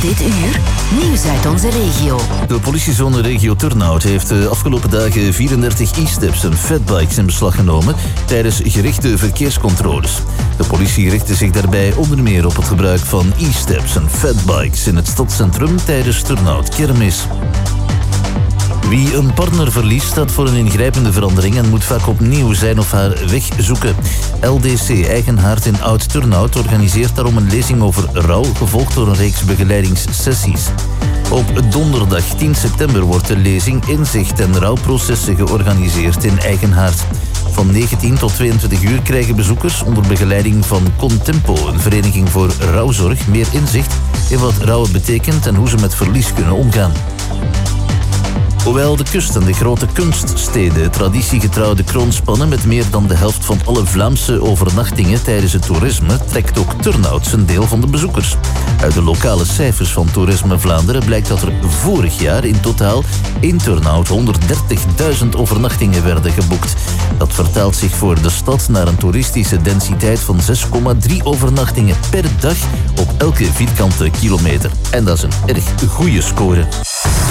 Dit uur, nieuws uit onze regio. De politiezone regio Turnhout heeft de afgelopen dagen 34 e-steps en fatbikes in beslag genomen tijdens gerichte verkeerscontroles. De politie richtte zich daarbij onder meer op het gebruik van e-steps en fatbikes in het stadscentrum tijdens Turnhout Kermis. Wie een partner verliest staat voor een ingrijpende verandering en moet vaak opnieuw zijn of haar weg zoeken. LDC Eigenhaard in Oud-Turnhout organiseert daarom een lezing over rouw, gevolgd door een reeks begeleidingssessies. Op donderdag 10 september wordt de lezing Inzicht en rouwprocessen georganiseerd in Eigenhaard. Van 19 tot 22 uur krijgen bezoekers onder begeleiding van Contempo, een vereniging voor rouwzorg, meer inzicht in wat rouwen betekent en hoe ze met verlies kunnen omgaan. Hoewel de kust en de grote kunststeden traditiegetrouwde kroon spannen met meer dan de helft van alle Vlaamse overnachtingen tijdens het toerisme, trekt ook Turnhout zijn deel van de bezoekers. Uit de lokale cijfers van Toerisme Vlaanderen blijkt dat er vorig jaar in totaal in Turnhout 130.000 overnachtingen werden geboekt. Dat vertaalt zich voor de stad naar een toeristische densiteit van 6,3 overnachtingen per dag op elke vierkante kilometer. En dat is een erg goede score.